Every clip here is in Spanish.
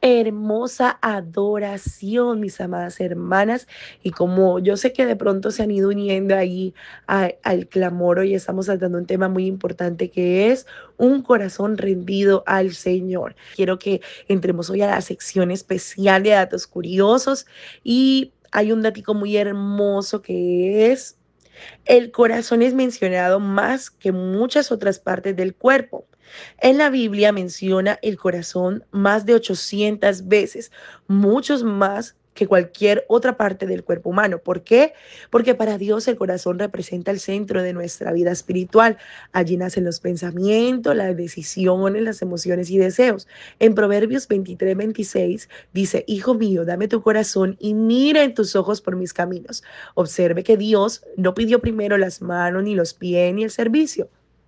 hermosa adoración, mis amadas hermanas. Y como yo sé que de pronto se han ido uniendo ahí al clamor, hoy estamos tratando un tema muy importante que es un corazón rendido al Señor. Quiero que entremos hoy a la sección especial de datos curiosos y hay un datico muy hermoso que es: el corazón es mencionado más que muchas otras partes del cuerpo. En la Biblia menciona el corazón más de 800 veces, muchos más que cualquier otra parte del cuerpo humano. ¿Por qué? Porque para Dios el corazón representa el centro de nuestra vida espiritual. Allí nacen los pensamientos, las decisiones, las emociones y deseos. En Proverbios 23:26 dice: Hijo mío, dame tu corazón y mira en tus ojos por mis caminos. Observe que Dios no pidió primero las manos, ni los pies, ni el servicio.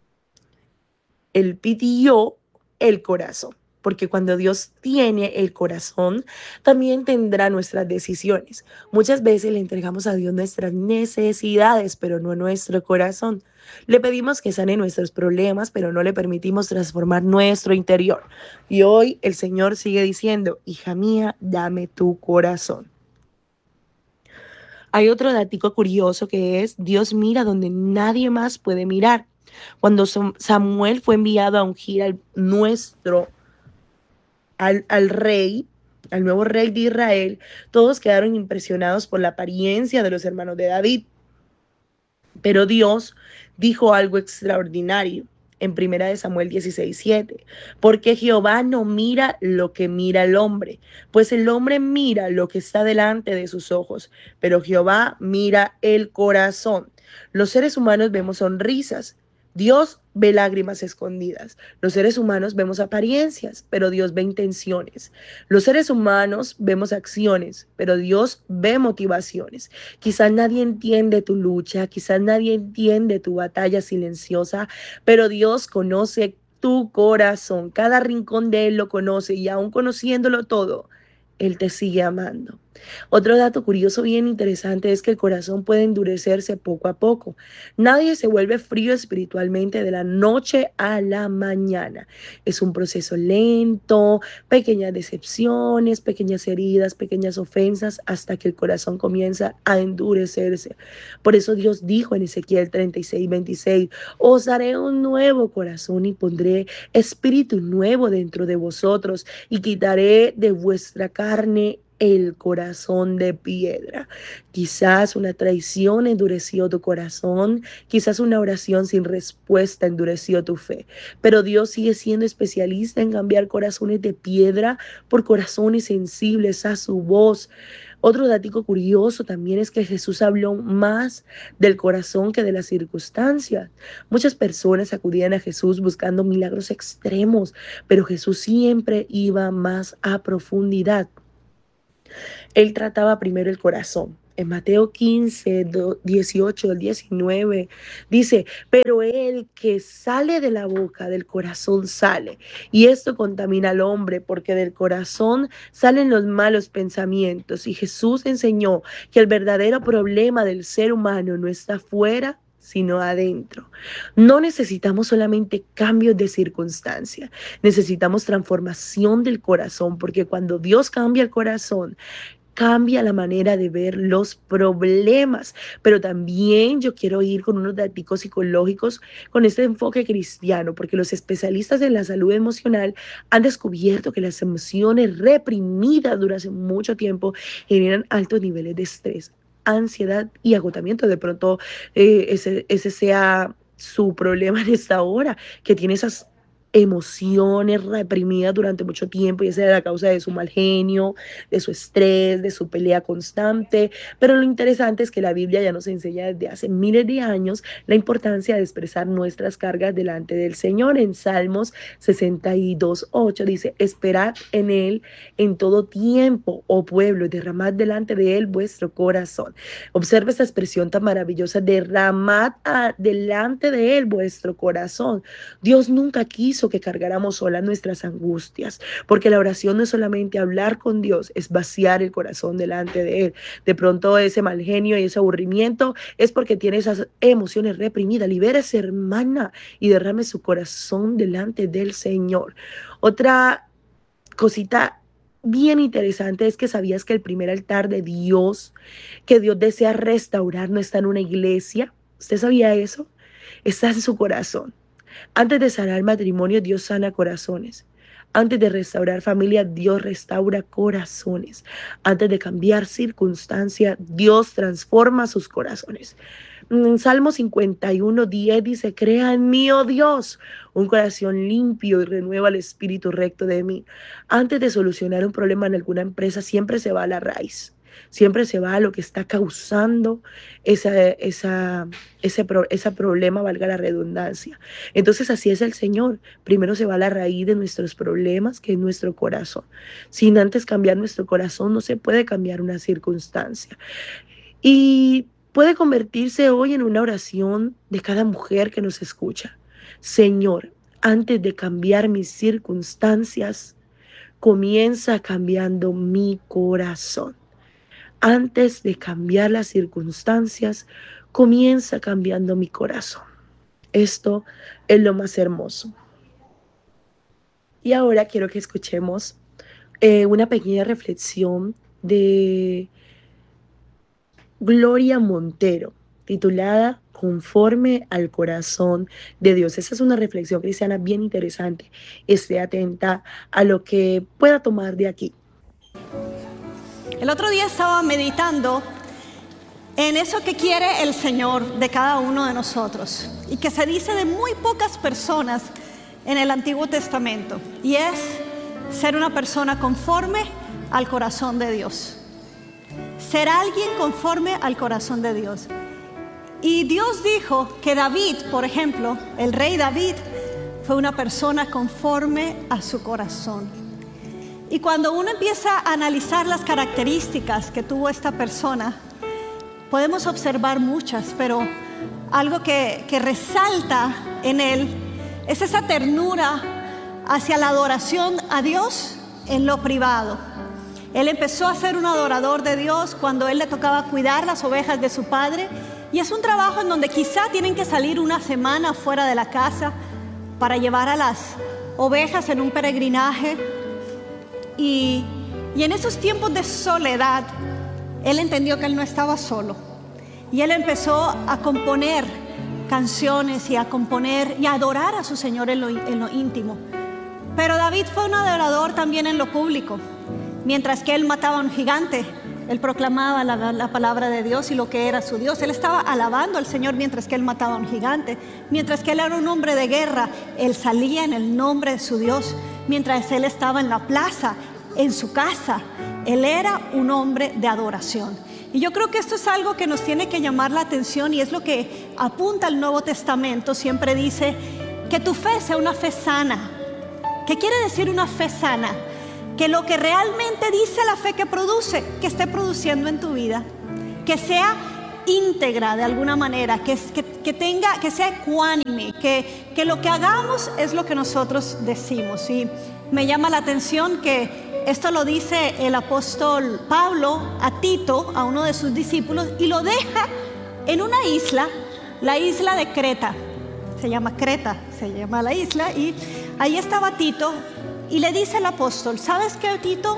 Él pidió el corazón, porque cuando Dios tiene el corazón, también tendrá nuestras decisiones. Muchas veces le entregamos a Dios nuestras necesidades, pero no nuestro corazón. Le pedimos que sane nuestros problemas, pero no le permitimos transformar nuestro interior. Y hoy el Señor sigue diciendo: hija mía, dame tu corazón. Hay otro datico curioso que es: Dios mira donde nadie más puede mirar. Cuando Samuel fue enviado a ungir al rey, al nuevo rey de Israel, todos quedaron impresionados por la apariencia de los hermanos de David. Pero Dios dijo algo extraordinario en 1 Samuel 16:7, porque Jehová no mira lo que mira el hombre, pues el hombre mira lo que está delante de sus ojos, pero Jehová mira el corazón. Los seres humanos vemos sonrisas, Dios ve lágrimas escondidas. Los seres humanos vemos apariencias, pero Dios ve intenciones. Los seres humanos vemos acciones, pero Dios ve motivaciones. Quizás nadie entiende tu lucha, quizás nadie entiende tu batalla silenciosa, pero Dios conoce tu corazón. Cada rincón de Él lo conoce, y aún conociéndolo todo, Él te sigue amando. Otro dato curioso bien interesante es que el corazón puede endurecerse poco a poco. Nadie se vuelve frío espiritualmente de la noche a la mañana. Es un proceso lento, pequeñas decepciones, pequeñas heridas, pequeñas ofensas, hasta que el corazón comienza a endurecerse. Por eso Dios dijo en Ezequiel 36:26: os daré un nuevo corazón y pondré espíritu nuevo dentro de vosotros, y quitaré de vuestra carne el corazón de piedra. Quizás una traición endureció tu corazón, quizás una oración sin respuesta endureció tu fe, pero Dios sigue siendo especialista en cambiar corazones de piedra por corazones sensibles a su voz. Otro dato curioso también es que Jesús habló más del corazón que de las circunstancias. Muchas personas acudían a Jesús buscando milagros extremos, pero Jesús siempre iba más a profundidad. Él trataba primero el corazón. En Mateo 15, 18 al 19, dice: pero el que sale de la boca, del corazón sale. Y esto contamina al hombre, porque del corazón salen los malos pensamientos. Y Jesús enseñó que el verdadero problema del ser humano no está fuera, sino adentro. No necesitamos solamente cambios de circunstancia, necesitamos transformación del corazón, porque cuando Dios cambia el corazón, cambia la manera de ver los problemas. Pero también yo quiero ir con unos datos psicológicos con este enfoque cristiano, porque los especialistas en la salud emocional han descubierto que las emociones reprimidas durante mucho tiempo generan altos niveles de estrés, ansiedad y agotamiento. De pronto ese sea su problema en esta hora, que tiene esas emociones reprimidas durante mucho tiempo, y esa era la causa de su mal genio, de su estrés, de su pelea constante. Pero lo interesante es que la Biblia ya nos enseña desde hace miles de años la importancia de expresar nuestras cargas delante del Señor. En Salmos 62:8 dice: esperad en Él en todo tiempo, oh pueblo, y derramad delante de Él vuestro corazón. Observa esta expresión tan maravillosa: derramad delante de Él vuestro corazón. Dios nunca quiso que cargáramos solas nuestras angustias, porque la oración no es solamente hablar con Dios, es vaciar el corazón delante de Él. De pronto ese mal genio y ese aburrimiento es porque tiene esas emociones reprimidas. Libérese, hermana, y derrame su corazón delante del Señor. Otra cosita bien interesante es que sabías que el primer altar de Dios, que Dios desea restaurar, no está en una iglesia. ¿Usted sabía eso? Está en su corazón. Antes de sanar matrimonio, Dios sana corazones. Antes de restaurar familia, Dios restaura corazones. Antes de cambiar circunstancia, Dios transforma sus corazones. En Salmo 51:10 dice: crea en mí, oh Dios, un corazón limpio y renueva el espíritu recto de mí. Antes de solucionar un problema en alguna empresa, siempre se va a la raíz. Siempre se va a lo que está causando ese problema, valga la redundancia. Entonces así es el Señor. Primero se va a la raíz de nuestros problemas, que es nuestro corazón. Sin antes cambiar nuestro corazón, no se puede cambiar una circunstancia. Y puede convertirse hoy en una oración de cada mujer que nos escucha. Señor, antes de cambiar mis circunstancias, comienza cambiando mi corazón. Antes de cambiar las circunstancias, comienza cambiando mi corazón. Esto es lo más hermoso. Y ahora quiero que escuchemos una pequeña reflexión de Gloria Montero, titulada Conforme al corazón de Dios. Esa es una reflexión cristiana bien interesante. Esté atenta a lo que pueda tomar de aquí. El otro día estaba meditando en eso que quiere el Señor de cada uno de nosotros y que se dice de muy pocas personas en el Antiguo Testamento, y es ser una persona conforme al corazón de Dios. Ser alguien conforme al corazón de Dios. Y Dios dijo que David, por ejemplo, el rey David, fue una persona conforme a su corazón. Y cuando uno empieza a analizar las características que tuvo esta persona, podemos observar muchas, pero algo que resalta en él es esa ternura hacia la adoración a Dios en lo privado. Él empezó a ser un adorador de Dios cuando él le tocaba cuidar las ovejas de su padre, y es un trabajo en donde quizá tienen que salir una semana fuera de la casa para llevar a las ovejas en un peregrinaje. Y en esos tiempos de soledad, él entendió que él no estaba solo. Y él empezó a componer canciones y a componer y a adorar a su Señor en lo íntimo. Pero David fue un adorador también en lo público. Mientras que él mataba a un gigante, él proclamaba la palabra de Dios y lo que era su Dios. Él estaba alabando al Señor mientras que él mataba a un gigante. Mientras que él era un hombre de guerra, él salía en el nombre de su Dios. Mientras él estaba en la plaza, en su casa, él era un hombre de adoración. Y yo creo que esto es algo que nos tiene que llamar la atención, y es lo que apunta el Nuevo Testamento. Siempre dice que tu fe sea una fe sana. ¿Qué quiere decir una fe sana? Que lo que realmente dice la fe que produce, que esté produciendo en tu vida, que sea íntegra de alguna manera, que sea ecuánime, que lo que hagamos es lo que nosotros decimos. Y me llama la atención que esto lo dice el apóstol Pablo a Tito, a uno de sus discípulos, y lo deja en una isla, la isla de Creta. Se llama Creta, se llama la isla, y ahí estaba Tito. Y le dice el apóstol: ¿sabes qué, Tito?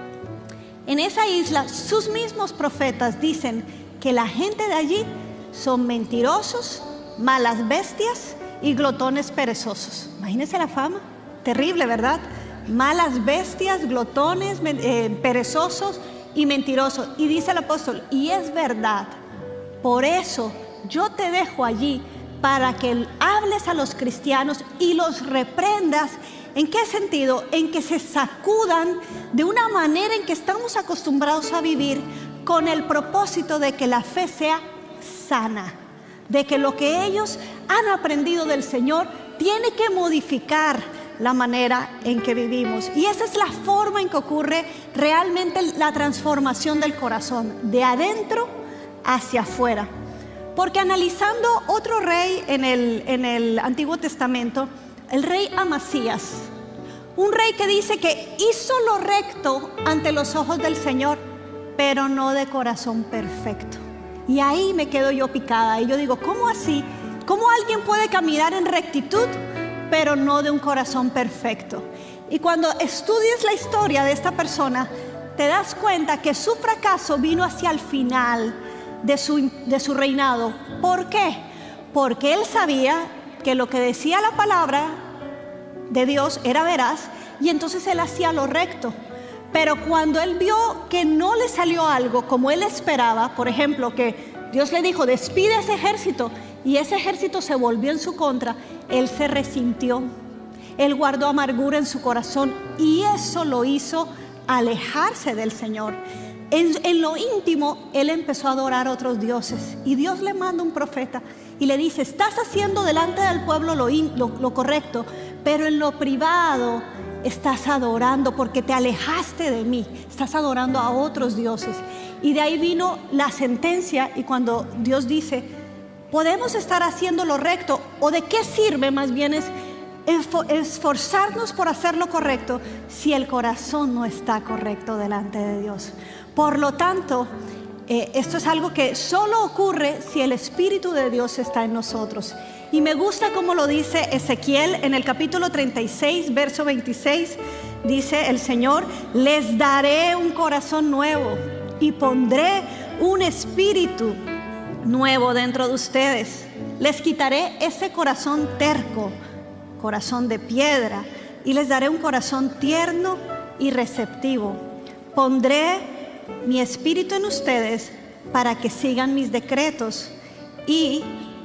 En esa isla sus mismos profetas dicen que la gente de allí son mentirosos, malas bestias y glotones perezosos. Imagínense la fama, terrible, ¿verdad? Malas bestias, glotones, perezosos y mentirosos. Y dice el apóstol: y es verdad, por eso yo te dejo allí, para que hables a los cristianos y los reprendas. ¿En qué sentido? En que se sacudan de una manera en que estamos acostumbrados a vivir, con el propósito de que la fe sea sana, de que lo que ellos han aprendido del Señor tiene que modificar la manera en que vivimos. Y esa es la forma en que ocurre realmente la transformación del corazón, de adentro hacia afuera. Porque analizando otro rey en el Antiguo Testamento, el rey Amasías, un rey que dice que hizo lo recto ante los ojos del Señor, pero no de corazón perfecto. Y ahí me quedo yo picada, y yo digo: ¿cómo así? ¿Cómo alguien puede caminar en rectitud, pero no de un corazón perfecto? Y cuando estudias la historia de esta persona, te das cuenta que su fracaso vino hacia el final de su reinado. ¿Por qué? Porque él sabía que lo que decía la palabra de Dios era veraz, y entonces él hacía lo recto. Pero cuando él vio que no le salió algo como él esperaba, por ejemplo, que Dios le dijo, despide a ese ejército, y ese ejército se volvió en su contra, él se resintió, él guardó amargura en su corazón, y eso lo hizo alejarse del Señor. En lo íntimo, él empezó a adorar a otros dioses, y Dios le manda un profeta y le dice, estás haciendo delante del pueblo lo correcto, pero en lo privado estás adorando porque te alejaste de mí, estás adorando a otros dioses. Y de ahí vino la sentencia, y cuando Dios dice, podemos estar haciendo lo recto, o de qué sirve más bien es esforzarnos por hacer lo correcto si el corazón no está correcto delante de Dios. Por lo tanto, esto es algo que solo ocurre si el Espíritu de Dios está en nosotros. Y me gusta como lo dice Ezequiel en el capítulo 36, verso 26. Dice el Señor, les daré un corazón nuevo y pondré un espíritu nuevo dentro de ustedes. Les quitaré ese corazón terco, corazón de piedra, y les daré un corazón tierno y receptivo. Pondré mi espíritu en ustedes para que sigan mis decretos y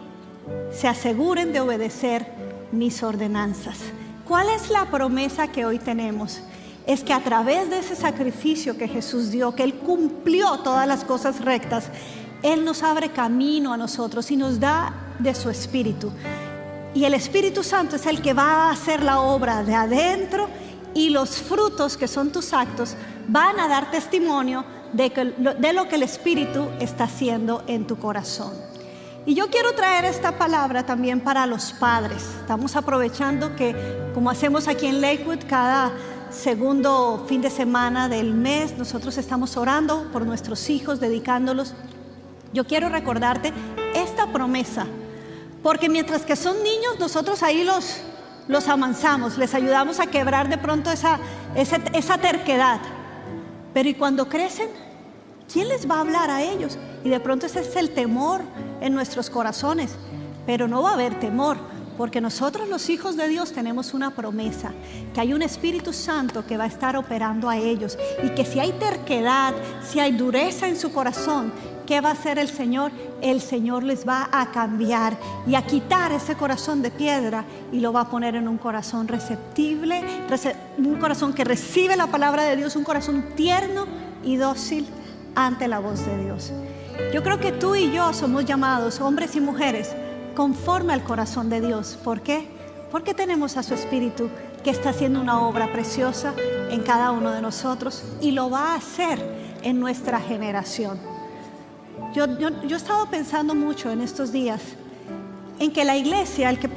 se aseguren de obedecer mis ordenanzas. ¿Cuál es la promesa que hoy tenemos? Es que a través de ese sacrificio que Jesús dio, que Él cumplió todas las cosas rectas, Él nos abre camino a nosotros y nos da de su Espíritu. Y el Espíritu Santo es el que va a hacer la obra de adentro, y los frutos, que son tus actos, van a dar testimonio de lo que el Espíritu está haciendo en tu corazón. Y yo quiero traer esta palabra también para los padres. Estamos aprovechando que, como hacemos aquí en Lakewood, cada segundo fin de semana del mes, nosotros estamos orando por nuestros hijos, dedicándolos. Yo quiero recordarte esta promesa, porque mientras que son niños, nosotros ahí los amansamos, les ayudamos a quebrar de pronto esa terquedad. Pero ¿y cuando crecen? ¿Quién les va a hablar a ellos? Y de pronto ese es el temor en nuestros corazones. Pero no va a haber temor, porque nosotros los hijos de Dios tenemos una promesa, que hay un Espíritu Santo que va a estar operando a ellos, y que si hay terquedad, si hay dureza en su corazón, ¿qué va a hacer el Señor? El Señor les va a cambiar y a quitar ese corazón de piedra, y lo va a poner en un corazón receptible, un corazón que recibe la palabra de Dios, un corazón tierno y dócil ante la voz de Dios. Yo creo que tú y yo somos llamados, hombres y mujeres, conforme al corazón de Dios. ¿Por qué? Porque tenemos a su Espíritu que está haciendo una obra preciosa en cada uno de nosotros, y lo va a hacer en nuestra generación. Yo he estado pensando mucho en estos días en que la iglesia, el que